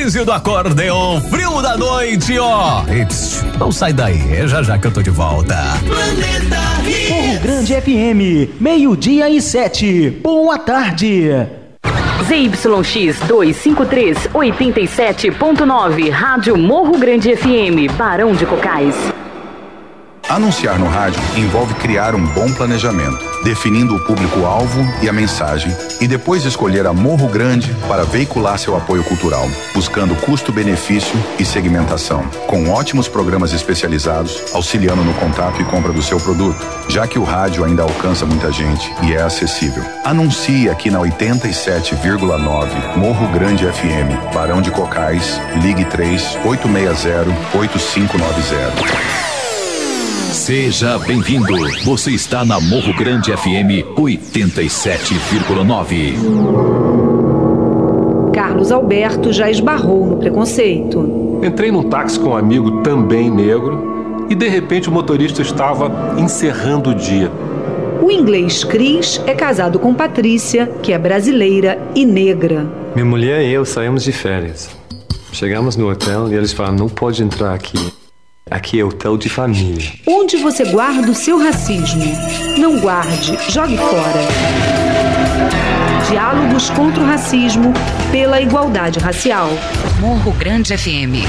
Tarcísio do acordeon, frio da noite, ó. Não sai daí, é já que eu tô de volta. Morro Grande FM, 12:07. Boa tarde. ZYX 253, 87.9, Rádio Morro Grande FM, Barão de Cocais. Anunciar no rádio envolve criar um bom planejamento, definindo o público-alvo e a mensagem, e depois escolher a Morro Grande para veicular seu apoio cultural, buscando custo-benefício e segmentação, com ótimos programas especializados, auxiliando no contato e compra do seu produto, já que o rádio ainda alcança muita gente e é acessível. Anuncie aqui na 87,9 Morro Grande FM, Barão de Cocais, ligue 3-860-8590. Seja bem-vindo. Você está na Morro Grande FM 87,9. Carlos Alberto já esbarrou no preconceito. Entrei num táxi com um amigo também negro e de repente o motorista estava encerrando o dia. O inglês Cris é casado com Patrícia, que é brasileira e negra. Minha mulher e eu saímos de férias. Chegamos no hotel e eles falaram: não pode entrar aqui. Aqui é hotel de família. Onde você guarda o seu racismo? Não guarde, jogue fora. Diálogos contra o racismo pela igualdade racial. Morro Grande FM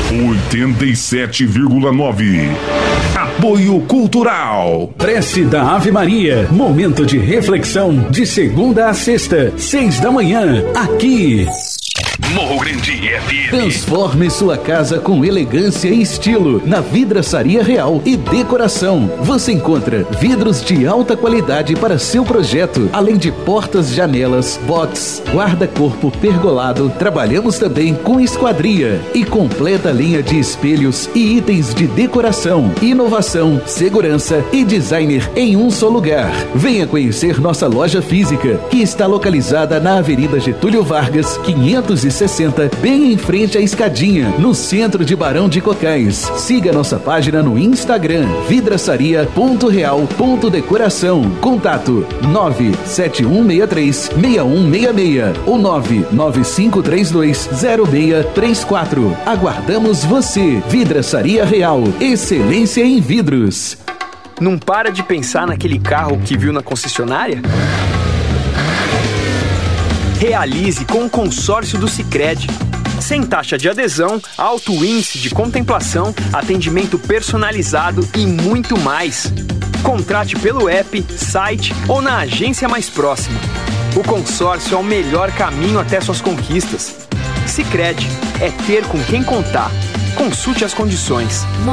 87,9. Apoio Cultural. Prece da Ave Maria. Momento de reflexão de segunda a sexta, 6 da manhã. Aqui. Morro Grande FM. Transforme sua casa com elegância e estilo na Vidraçaria Real e Decoração. Você encontra vidros de alta qualidade para seu projeto, além de portas, janelas, box, guarda-corpo pergolado. Trabalhamos também com esquadria e completa linha de espelhos e itens de decoração, inovação, segurança e designer em um só lugar. Venha conhecer nossa loja física, que está localizada na Avenida Getúlio Vargas, 560, bem em frente à escadinha, no centro de Barão de Cocais. Siga nossa página no Instagram, vidraçaria.real.decoração. Contato 97163-6166 ou 99532-0634. Aguardamos você. Vidraçaria Real, excelência em vidros. Não para de pensar naquele carro que viu na concessionária? Realize com o consórcio do Sicredi. Sem taxa de adesão, alto índice de contemplação, atendimento personalizado e muito mais. Contrate pelo app, site ou na agência mais próxima. O consórcio é o melhor caminho até suas conquistas. Sicredi é ter com quem contar. Consulte as condições.